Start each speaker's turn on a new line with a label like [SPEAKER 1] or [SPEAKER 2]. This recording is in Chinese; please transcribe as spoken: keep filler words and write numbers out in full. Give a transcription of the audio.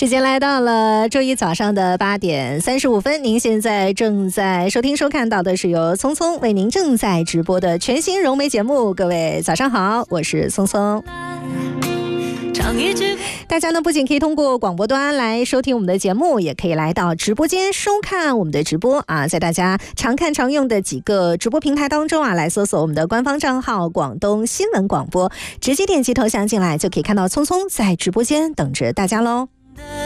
[SPEAKER 1] 时间来到了周一早上的八点三十五分，您现在正在收听收看到的是由聪聪为您正在直播的全新融媒节目。各位早上好，我是聪聪。大家呢不仅可以通过广播端来收听我们的节目，也可以来到直播间收看我们的直播啊，在大家常看常用的几个直播平台当中啊，来搜索我们的官方账号广东新闻广播，直接点击头像进来就可以看到聪聪在直播间等着大家喽。